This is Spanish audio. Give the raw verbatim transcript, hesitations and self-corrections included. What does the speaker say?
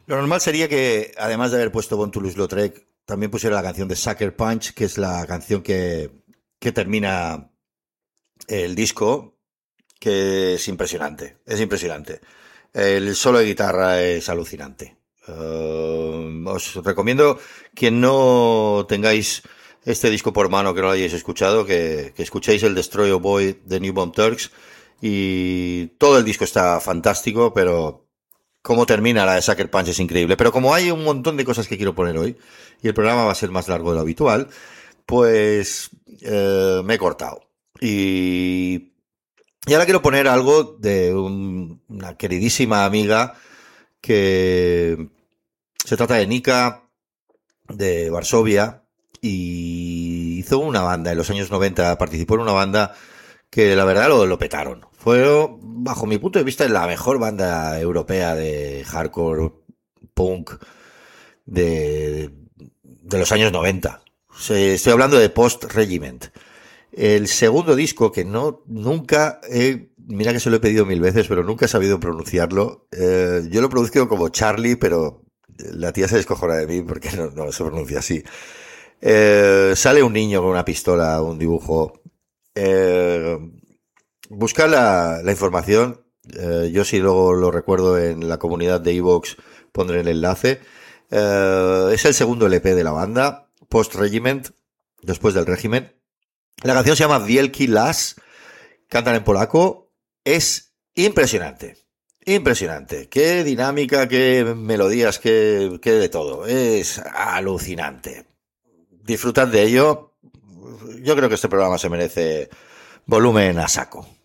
Lo normal sería que, además de haber puesto Born to Toulouse-Lautrec, también pusiera la canción de Sucker Punch, que es la canción que, que termina el disco, que es impresionante, es impresionante. El solo de guitarra es alucinante. Uh, os recomiendo, quien no tengáis este disco por mano, que no lo hayáis escuchado, que, que escuchéis el Destroy a Boy de New Bomb Turks. Y todo el disco está fantástico, pero cómo termina la de Sucker Punch es increíble. Pero como hay un montón de cosas que quiero poner hoy, y el programa va a ser más largo de lo habitual, pues eh, me he cortado. Y, y ahora quiero poner algo de un, una queridísima amiga que se trata de Nika, de Varsovia, y hizo una banda en los años noventa, participó en una banda que la verdad lo, lo petaron. Fue, bajo mi punto de vista, la mejor banda europea de hardcore punk de, de los años noventa. Estoy hablando de Post Regiment. El segundo disco, que no nunca he, mira que se lo he pedido mil veces, pero nunca he sabido pronunciarlo. Eh, yo lo pronuncio como Charlie, pero la tía se descojona de mí porque no, no se pronuncia así. Eh, sale un niño con una pistola, un dibujo. Eh, busca la, la información. Eh, yo si luego lo recuerdo en la comunidad de Evox pondré el enlace. Eh, es el segundo L P de la banda, Post Regiment, después del régimen. La canción se llama Wielki Las, cantan en polaco, es impresionante, impresionante, qué dinámica, qué melodías, qué, qué de todo, es alucinante. Disfrutad de ello, yo creo que este programa se merece volumen a saco.